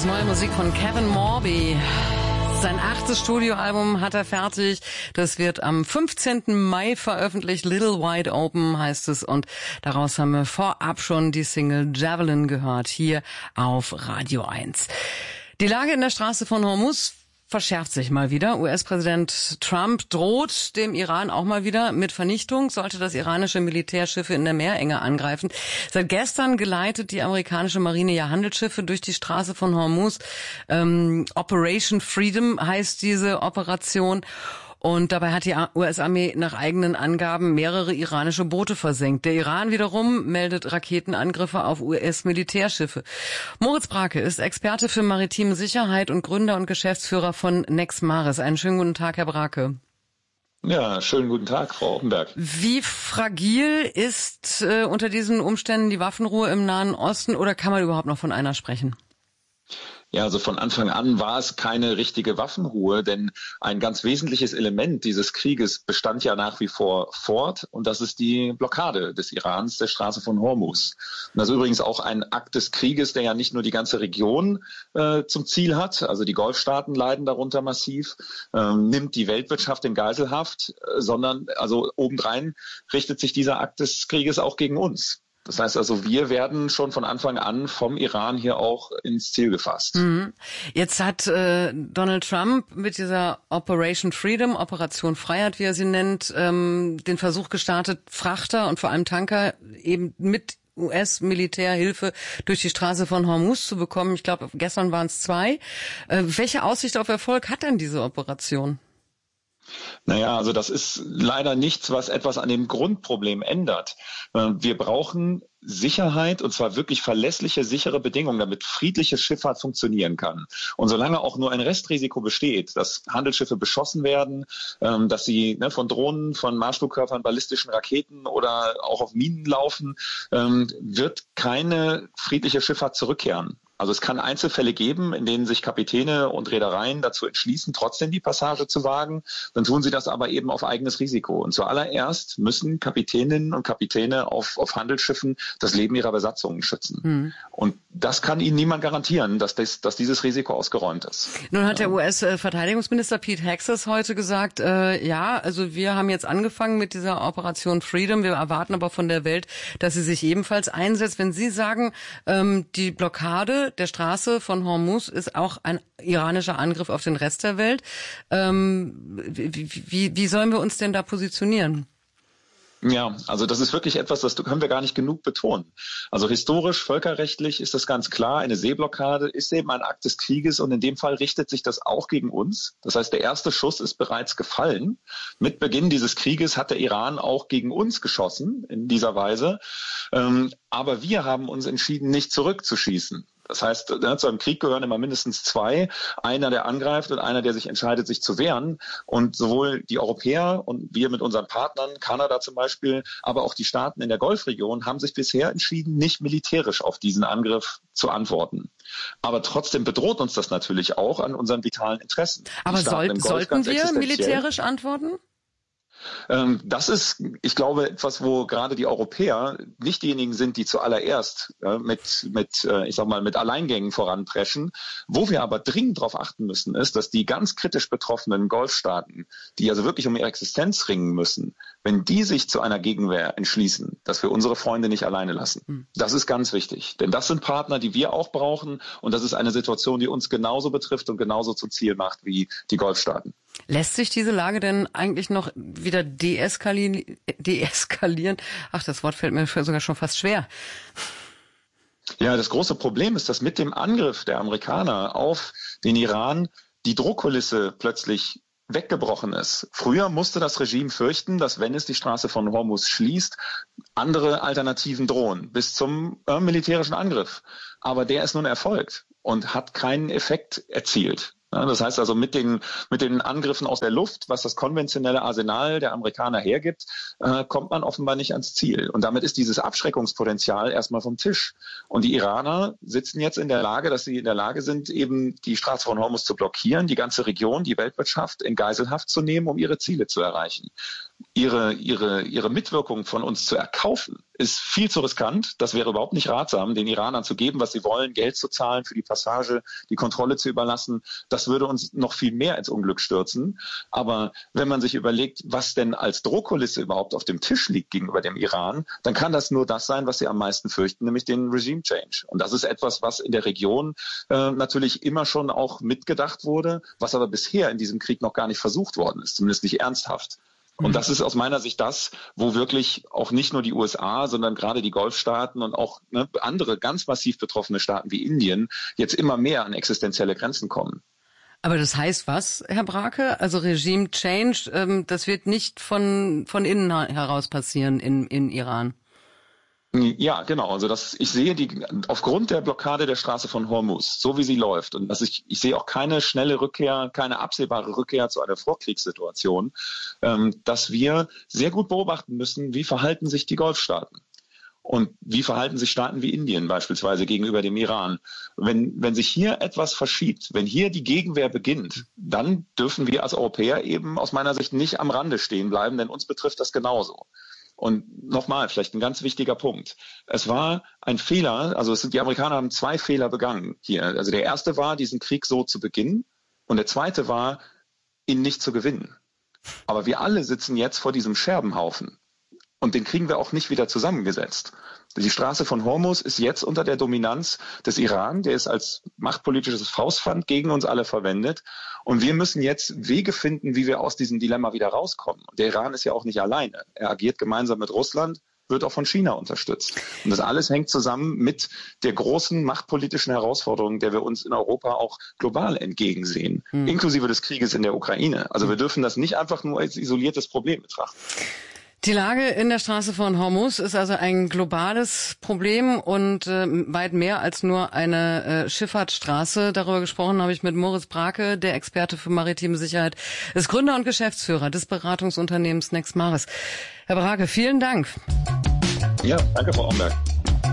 ist neue Musik von Kevin Morby. Sein 8. Studioalbum hat er fertig. Das wird am 15. Mai veröffentlicht. Little Wide Open heißt es. Und daraus haben wir vorab schon die Single Javelin gehört, hier auf Radio 1. Die Lage in der Straße von Hormuz verschärft sich mal wieder. US-Präsident Trump droht dem Iran auch mal wieder mit Vernichtung, sollte das iranische Militär Schiffe in der Meerenge angreifen. Seit gestern geleitet die amerikanische Marine ja Handelsschiffe durch die Straße von Hormuz. Operation Freedom heißt diese Operation. Und dabei hat die US-Armee nach eigenen Angaben mehrere iranische Boote versenkt. Der Iran wiederum meldet Raketenangriffe auf US-Militärschiffe. Moritz Brake ist Experte für maritime Sicherheit und Gründer und Geschäftsführer von Nexmaris. Einen schönen guten Tag, Herr Brake. Ja, schönen guten Tag, Frau Offenberg. Wie fragil ist unter diesen Umständen die Waffenruhe im Nahen Osten oder kann man überhaupt noch von einer sprechen? Ja, also von Anfang an war es keine richtige Waffenruhe, denn ein ganz wesentliches Element dieses Krieges bestand ja nach wie vor fort und das ist die Blockade des Irans der Straße von Hormuz. Und das ist übrigens auch ein Akt des Krieges, der ja nicht nur die ganze Region zum Ziel hat, also die Golfstaaten leiden darunter massiv, nimmt die Weltwirtschaft in Geiselhaft, sondern also obendrein richtet sich dieser Akt des Krieges auch gegen uns. Das heißt also, wir werden schon von Anfang an vom Iran hier auch ins Ziel gefasst. Jetzt hat Donald Trump mit dieser Operation Freedom, Operation Freiheit, wie er sie nennt, den Versuch gestartet, Frachter und vor allem Tanker eben mit US-Militärhilfe durch die Straße von Hormuz zu bekommen. Ich glaube, gestern waren es 2. Welche Aussicht auf Erfolg hat denn diese Operation? Naja, also das ist leider nichts, was etwas an dem Grundproblem ändert. Wir brauchen Sicherheit, und zwar wirklich verlässliche, sichere Bedingungen, damit friedliche Schifffahrt funktionieren kann. Und solange auch nur ein Restrisiko besteht, dass Handelsschiffe beschossen werden, dass sie von Drohnen, von Marschflugkörpern, ballistischen Raketen oder auch auf Minen laufen, wird keine friedliche Schifffahrt zurückkehren. Also es kann Einzelfälle geben, in denen sich Kapitäne und Reedereien dazu entschließen, trotzdem die Passage zu wagen. Dann tun sie das aber eben auf eigenes Risiko. Und zuallererst müssen Kapitäninnen und Kapitäne auf Handelsschiffen das Leben ihrer Besatzungen schützen. Und das kann ihnen niemand garantieren, dass dieses Risiko ausgeräumt ist. Nun hat der US-Verteidigungsminister Pete Hegseth heute gesagt, also wir haben jetzt angefangen mit dieser Operation Freedom. Wir erwarten aber von der Welt, dass sie sich ebenfalls einsetzt. Wenn Sie sagen, die Blockade der Straße von Hormuz ist auch ein iranischer Angriff auf den Rest der Welt. Wie sollen wir uns denn da positionieren? Ja, also das ist wirklich etwas, das können wir gar nicht genug betonen. Also historisch, völkerrechtlich ist das ganz klar. Eine Seeblockade ist eben ein Akt des Krieges und in dem Fall richtet sich das auch gegen uns. Das heißt, der erste Schuss ist bereits gefallen. Mit Beginn dieses Krieges hat der Iran auch gegen uns geschossen in dieser Weise. Aber wir haben uns entschieden, nicht zurückzuschießen. Das heißt, zu einem Krieg gehören immer mindestens 2. Einer, der angreift und einer, der sich entscheidet, sich zu wehren. Und sowohl die Europäer und wir mit unseren Partnern, Kanada zum Beispiel, aber auch die Staaten in der Golfregion haben sich bisher entschieden, nicht militärisch auf diesen Angriff zu antworten. Aber trotzdem bedroht uns das natürlich auch an unseren vitalen Interessen. Aber sollten wir militärisch antworten? Das ist, ich glaube, etwas, wo gerade die Europäer nicht diejenigen sind, die zuallererst mit Alleingängen voranpreschen. Wo wir aber dringend darauf achten müssen, ist, dass die ganz kritisch betroffenen Golfstaaten, die also wirklich um ihre Existenz ringen müssen, wenn die sich zu einer Gegenwehr entschließen, dass wir unsere Freunde nicht alleine lassen. Das ist ganz wichtig. Denn das sind Partner, die wir auch brauchen. Und das ist eine Situation, die uns genauso betrifft und genauso zum Ziel macht wie die Golfstaaten. Lässt sich diese Lage denn eigentlich noch wieder deeskalieren? Ach, das Wort fällt mir sogar schon fast schwer. Ja, das große Problem ist, dass mit dem Angriff der Amerikaner auf den Iran die Druckkulisse plötzlich weggebrochen ist. Früher musste das Regime fürchten, dass wenn es die Straße von Hormuz schließt, andere Alternativen drohen, bis zum militärischen Angriff. Aber der ist nun erfolgt und hat keinen Effekt erzielt. Das heißt also, mit den Angriffen aus der Luft, was das konventionelle Arsenal der Amerikaner hergibt, kommt man offenbar nicht ans Ziel. Und damit ist dieses Abschreckungspotenzial erstmal vom Tisch. Und die Iraner sitzen jetzt in der Lage, dass sie in der Lage sind, eben die Straße von Hormuz zu blockieren, die ganze Region, die Weltwirtschaft in Geiselhaft zu nehmen, um ihre Ziele zu erreichen. Ihre Mitwirkung von uns zu erkaufen, ist viel zu riskant. Das wäre überhaupt nicht ratsam, den Iranern zu geben, was sie wollen, Geld zu zahlen für die Passage, die Kontrolle zu überlassen. Das würde uns noch viel mehr ins Unglück stürzen. Aber wenn man sich überlegt, was denn als Drohkulisse überhaupt auf dem Tisch liegt gegenüber dem Iran, dann kann das nur das sein, was sie am meisten fürchten, nämlich den Regime Change. Und das ist etwas, was in der Region natürlich immer schon auch mitgedacht wurde, was aber bisher in diesem Krieg noch gar nicht versucht worden ist, zumindest nicht ernsthaft. Und das ist aus meiner Sicht das, wo wirklich auch nicht nur die USA, sondern gerade die Golfstaaten und auch andere ganz massiv betroffene Staaten wie Indien jetzt immer mehr an existenzielle Grenzen kommen. Aber das heißt was, Herr Brake? Also Regime Change, das wird nicht von innen heraus passieren in Iran. Ja, genau. Also ich sehe aufgrund der Blockade der Straße von Hormuz, so wie sie läuft, und ich sehe auch keine schnelle Rückkehr, keine absehbare Rückkehr zu einer Vorkriegssituation, dass wir sehr gut beobachten müssen, wie verhalten sich die Golfstaaten. Und wie verhalten sich Staaten wie Indien beispielsweise gegenüber dem Iran? Wenn sich hier etwas verschiebt, wenn hier die Gegenwehr beginnt, dann dürfen wir als Europäer eben aus meiner Sicht nicht am Rande stehen bleiben, denn uns betrifft das genauso. Und nochmal, vielleicht ein ganz wichtiger Punkt. Es war ein Fehler, die Amerikaner haben 2 Fehler begangen hier. Also der erste war, diesen Krieg so zu beginnen, und der zweite war, ihn nicht zu gewinnen. Aber wir alle sitzen jetzt vor diesem Scherbenhaufen. Und den kriegen wir auch nicht wieder zusammengesetzt. Die Straße von Hormuz ist jetzt unter der Dominanz des Iran, der es als machtpolitisches Faustpfand gegen uns alle verwendet. Und wir müssen jetzt Wege finden, wie wir aus diesem Dilemma wieder rauskommen. Und der Iran ist ja auch nicht alleine. Er agiert gemeinsam mit Russland, wird auch von China unterstützt. Und das alles hängt zusammen mit der großen machtpolitischen Herausforderung, der wir uns in Europa auch global entgegensehen, inklusive des Krieges in der Ukraine. Also wir dürfen das nicht einfach nur als isoliertes Problem betrachten. Die Lage in der Straße von Hormuz ist also ein globales Problem und weit mehr als nur eine Schifffahrtsstraße. Darüber gesprochen habe ich mit Moritz Brake, der Experte für maritime Sicherheit, ist Gründer und Geschäftsführer des Beratungsunternehmens Nexmaris. Herr Brake, vielen Dank. Ja, danke, Frau Omberg.